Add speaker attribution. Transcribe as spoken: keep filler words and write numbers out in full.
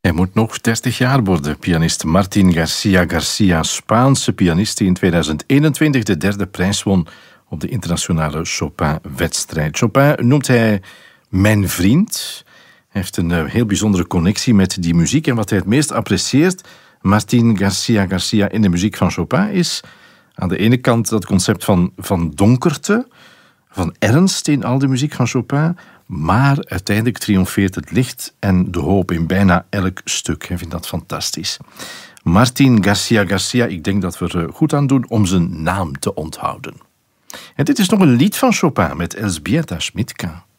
Speaker 1: Hij moet nog dertig jaar worden. Pianist Martin Garcia Garcia, Spaanse pianist die in tweeduizend eenentwintig de derde prijs won op de internationale Chopin-wedstrijd. Chopin noemt hij mijn vriend. Hij heeft een heel bijzondere connectie met die muziek. En wat hij het meest apprecieert, Martin Garcia Garcia, in de muziek van Chopin is aan de ene kant dat concept van, van donkerte, van ernst in al de muziek van Chopin, maar uiteindelijk triomfeert het licht en de hoop in bijna elk stuk. Hij vindt dat fantastisch. Martin Garcia Garcia, ik denk dat we er goed aan doen om zijn naam te onthouden. En dit is nog een lied van Chopin met Elżbieta Schmidtka.